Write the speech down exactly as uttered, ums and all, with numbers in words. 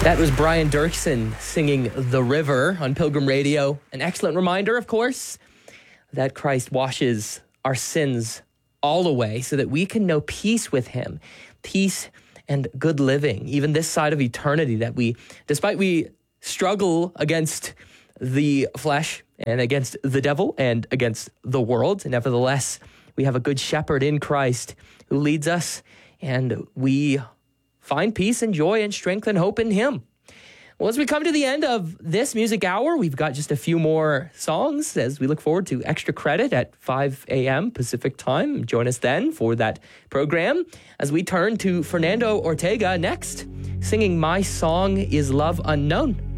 That was Brian Dirksen singing The River on Pilgrim Radio. An excellent reminder, of course, that Christ washes our sins all away so that we can know peace with him, peace and good living, even this side of eternity, that we, despite we struggle against the flesh and against the devil and against the world, nevertheless, we have a good shepherd in Christ who leads us, and we find peace and joy and strength and hope in him. Well, as we come to the end of this music hour, we've got just a few more songs as we look forward to Extra Credit at five a.m. Pacific time. Join us then for that program as we turn to Fernando Ortega next, singing My Song is Love Unknown.